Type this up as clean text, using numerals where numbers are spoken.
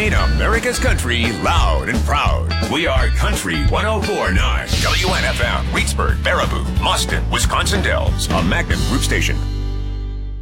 playing America's country loud and proud. We are Country 104.9 WNFM, Reedsburg, Baraboo, Mauston, Wisconsin Dells, a Magnum Group station.